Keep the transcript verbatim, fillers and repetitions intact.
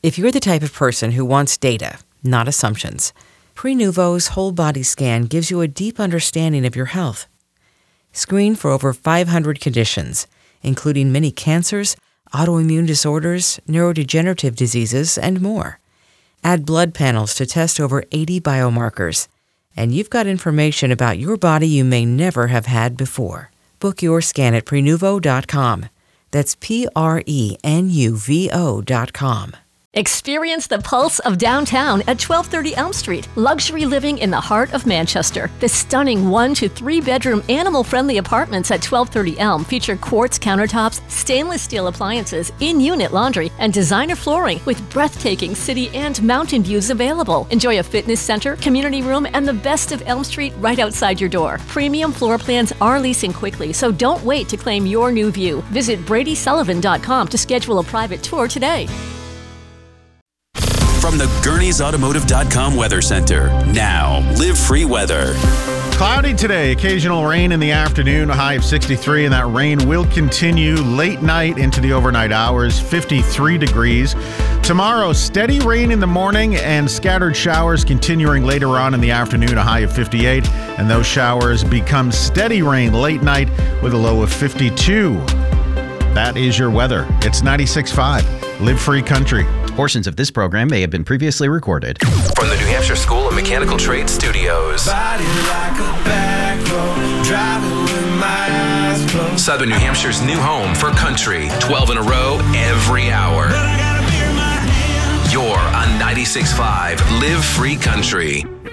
If you're the type of person who wants data, not assumptions, Prenuvo's whole body scan gives you a deep understanding of your health. Screen for over five hundred conditions, including many cancers, autoimmune disorders, neurodegenerative diseases, and more. Add blood panels to test over eighty biomarkers, and you've got information about your body you may never have had before. Book your scan at Prenuvo dot com. That's P R E N U V O dot com. Experience the pulse of downtown at twelve thirty Elm Street. Luxury living in the heart of Manchester. The stunning one to three bedroom animal-friendly apartments at twelve thirty Elm feature quartz countertops, stainless steel appliances, in-unit laundry, and designer flooring with breathtaking city and mountain views available. Enjoy a fitness center, community room, and the best of Elm Street right outside your door. Premium floor plans are leasing quickly, so don't wait to claim your new view. Visit Brady Sullivan dot com to schedule a private tour today. From the Gurney's Automotive dot com Weather Center. Now, Live Free weather. Cloudy today, occasional rain in the afternoon, a high of sixty-three, and that rain will continue late night into the overnight hours, fifty-three degrees. Tomorrow, steady rain in the morning and scattered showers continuing later on in the afternoon, a high of fifty-eight, and those showers become steady rain late night with a low of fifty-two. That is your weather. It's ninety-six point five, Live Free Country. Portions of this program may have been previously recorded. From the New Hampshire School of Mechanical Trades Studios. Body like a back road, driving with my eyes closed. Southern New Hampshire's new home for country. twelve in a row, every hour. But I got a beer in my hand. You're on ninety-six point five Live Free Country.